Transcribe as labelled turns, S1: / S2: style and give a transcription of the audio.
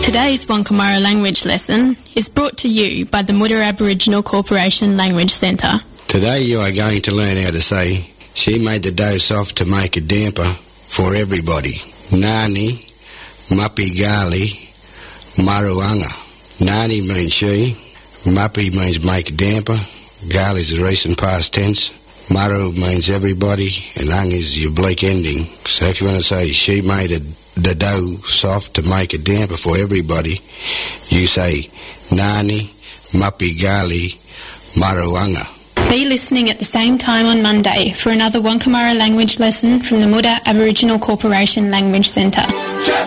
S1: Today's Wankamara language lesson is brought to you by the Muda Aboriginal Corporation Language Centre.
S2: Today you are going to learn how to say, she made the dough soft to make a damper for everybody. Nani, Mapi Gali, Maruanga. Nani means she, Mapi means make a damper, Gali is the recent past tense, Maru means everybody, and Ang is the oblique ending. So if you want to say, she made the dough soft to make a damper for everybody, you say, Nani, Mapi Gali, Maruanga.
S1: Be listening at the same time on Monday for another Wankamara language lesson from the Muda Aboriginal Corporation Language Centre.